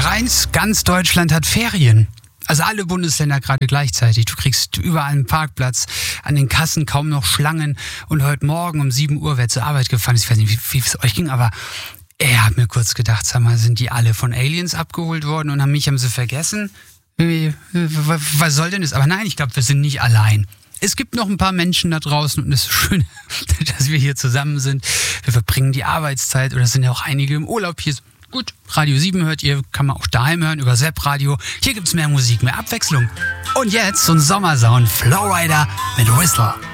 Ganz Deutschland hat Ferien. Also alle Bundesländer gerade gleichzeitig. Du kriegst überall einen Parkplatz, an den Kassen kaum noch Schlangen. Und heute Morgen um 7 Uhr, wer zur Arbeit gefahren ist, ich weiß nicht, wie es euch ging, aber er hat mir kurz gedacht, sag mal, sind die alle von Aliens abgeholt worden und haben sie vergessen? Was soll denn das? Aber nein, ich glaube, wir sind nicht allein. Es gibt noch ein paar Menschen da draußen und es ist schön, dass wir hier zusammen sind. Wir verbringen die Arbeitszeit oder es sind ja auch einige im Urlaub hier. Gut, Radio 7 hört ihr, kann man auch daheim hören über Sepp-Radio. Hier gibt's mehr Musik, mehr Abwechslung. Und jetzt so ein Sommersound, Flowrider mit Whistle.